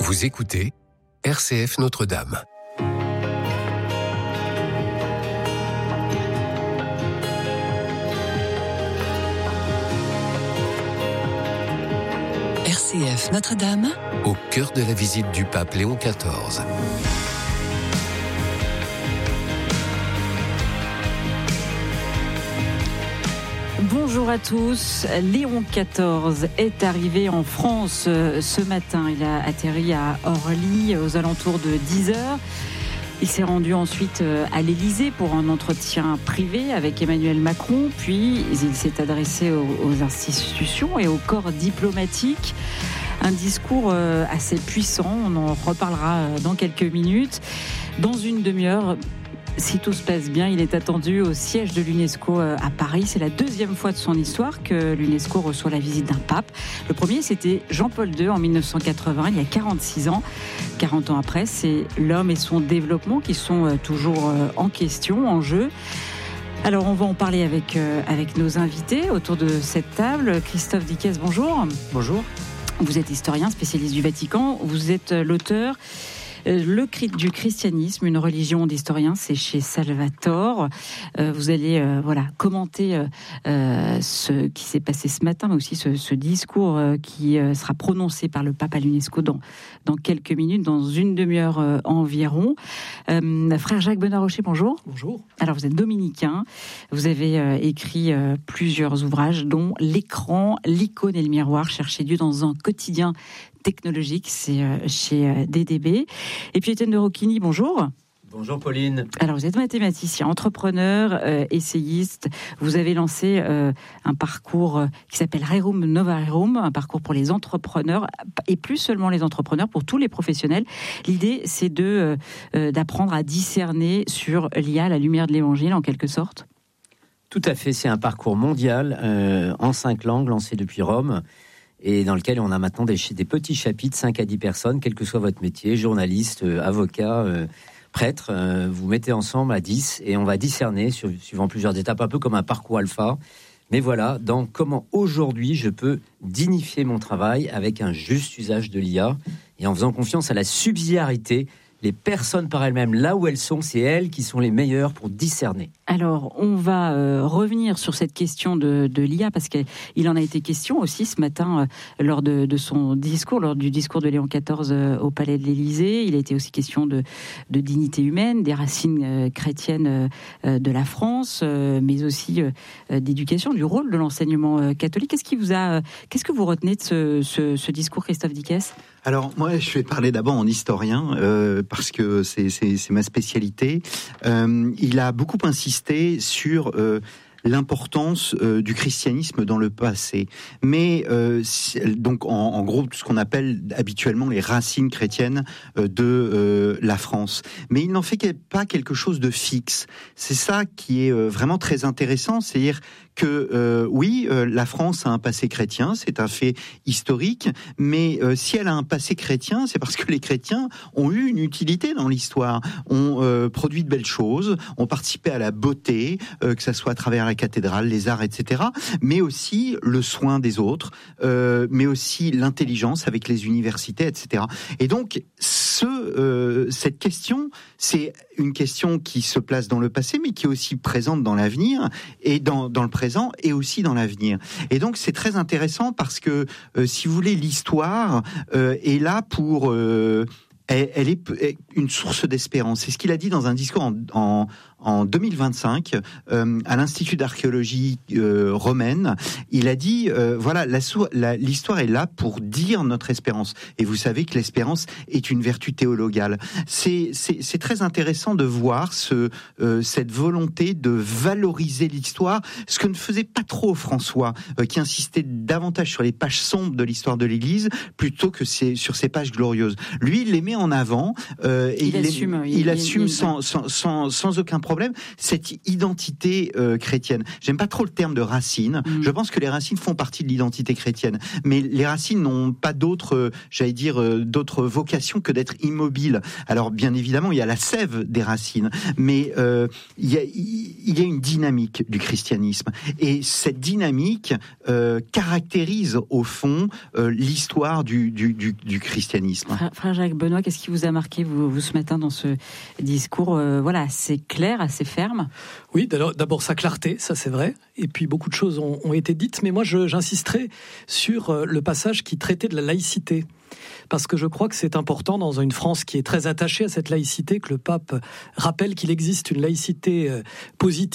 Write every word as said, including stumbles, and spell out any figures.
Vous écoutez R C F Notre-Dame. R C F Notre-Dame, au cœur de la visite du pape Léon quatorze. Bonjour à tous. Léon quatorze est arrivé en France ce matin. Il a atterri à Orly aux alentours de dix heures. Il s'est rendu ensuite à l'Élysée pour un entretien privé avec Emmanuel Macron. Puis il s'est adressé aux institutions et au corps diplomatique. Un discours assez puissant. On en reparlera dans quelques minutes. Dans une demi-heure, si tout se passe bien, il est attendu au siège de l'UNESCO à Paris. C'est la deuxième fois de son histoire que l'UNESCO reçoit la visite d'un pape. Le premier, c'était Jean-Paul deux en dix-neuf cent quatre-vingts, il y a quarante-six ans. quarante ans après, c'est l'homme et son développement qui sont toujours en question, en jeu. Alors, on va en parler avec, avec nos invités autour de cette table. Christophe Dickès, bonjour. Bonjour. Vous êtes historien, spécialiste du Vatican. Vous êtes l'auteur Le cri du christianisme, une religion d'historien, c'est chez Salvatore. Euh, vous allez euh, voilà, commenter euh, ce qui s'est passé ce matin, mais aussi ce, ce discours euh, qui euh, sera prononcé par le pape à l'UNESCO dans, dans quelques minutes, dans une demi-heure euh, environ. Euh, frère Jacques Benoît-Rocher, bonjour. Bonjour. Alors, vous êtes dominicain. Vous avez euh, écrit euh, plusieurs ouvrages, dont L'écran, l'icône et le miroir, chercher Dieu dans un quotidien technologique, c'est chez D D B. Et puis Étienne de Rocchini, bonjour. Bonjour Pauline. Alors vous êtes mathématicien, entrepreneur, euh, essayiste. Vous avez lancé euh, un parcours qui s'appelle Rerum Nova Rerum, un parcours pour les entrepreneurs, et plus seulement les entrepreneurs, pour tous les professionnels. L'idée, c'est de, euh, d'apprendre à discerner sur l'I A à la lumière de l'Évangile, en quelque sorte. Tout à fait, c'est un parcours mondial, euh, en cinq langues, lancé depuis Rome, et dans lequel on a maintenant des, des petits chapitres, cinq à dix personnes, quel que soit votre métier, journaliste, euh, avocat, euh, prêtre, euh, vous mettez ensemble à dix et on va discerner sur, suivant plusieurs étapes, un peu comme un parcours alpha. Mais voilà, dans comment aujourd'hui je peux dignifier mon travail avec un juste usage de l'I A et en faisant confiance à la subsidiarité. Les personnes par elles-mêmes, là où elles sont, c'est elles qui sont les meilleures pour discerner. Alors, on va euh, revenir sur cette question de, de l'I A, parce qu'il en a été question aussi ce matin euh, lors de, de son discours, lors du discours de Léon quatorze euh, au Palais de l'Élysée. Il a été aussi question de, de dignité humaine, des racines euh, chrétiennes euh, de la France, euh, mais aussi euh, d'éducation, du rôle de l'enseignement euh, catholique. Qu'est-ce qui vous a, euh, qu'est-ce que vous retenez de ce, ce, ce discours, Christophe Dickès ? Alors moi, je vais parler d'abord en historien euh, parce que c'est, c'est, c'est ma spécialité. Euh, il a beaucoup insisté sur euh, l'importance euh, du christianisme dans le passé, mais euh, donc en, en gros ce qu'on appelle habituellement les racines chrétiennes euh, de euh, la France. Mais il n'en fait pas quelque chose de fixe. C'est ça qui est euh, vraiment très intéressant, c'est-à-dire que euh, oui, euh, la France a un passé chrétien, c'est un fait historique, mais euh, si elle a un passé chrétien, c'est parce que les chrétiens ont eu une utilité dans l'histoire, ont euh, produit de belles choses, ont participé à la beauté, euh, que ça soit à travers la cathédrale, les arts, et cetera, mais aussi le soin des autres, euh, mais aussi l'intelligence avec les universités, et cetera. Et donc, ce, euh, cette question, c'est une question qui se place dans le passé, mais qui est aussi présente dans l'avenir, et dans, dans le présent, et aussi dans l'avenir. Et donc, c'est très intéressant parce que, euh, si vous voulez, l'histoire euh, est là pour... Euh, elle, elle est une source d'espérance. C'est ce qu'il a dit dans un discours en, en, en deux mille vingt-cinq euh, à l'Institut d'archéologie euh, romaine. Il a dit, euh, voilà, la, la, l'histoire est là pour dire notre espérance. Et vous savez que l'espérance est une vertu théologale. C'est, c'est, c'est très intéressant de voir ce, euh, cette volonté de valoriser l'histoire, ce que ne faisait pas trop François, euh, qui insistait davantage sur les pages sombres de l'histoire de l'Église plutôt que c'est, sur ces pages glorieuses. Lui, il les met en avant. Euh, et il, il assume, il, il assume il, sans, sans, sans, sans aucun problème cette identité euh, chrétienne. J'aime pas trop le terme de racines. Mm. Je pense que les racines font partie de l'identité chrétienne, mais les racines n'ont pas d'autres, euh, j'allais dire, euh, d'autres vocations que d'être immobiles. Alors bien évidemment, il y a la sève des racines, mais euh, il y a, il y a une dynamique du christianisme, et cette dynamique euh, caractérise au fond euh, l'histoire du, du, du, du christianisme. Frère, frère Jacques Benoît, qu'est-ce qui vous a marqué vous, vous ce matin dans ce discours, euh, voilà, assez clair, assez ferme? Oui, d'abord sa clarté, ça c'est vrai, et puis beaucoup de choses ont, ont été dites, mais moi je, j'insisterai sur le passage qui traitait de la laïcité. Parce que je crois que c'est important dans une France qui est très attachée à cette laïcité, que le pape rappelle qu'il existe une laïcité positive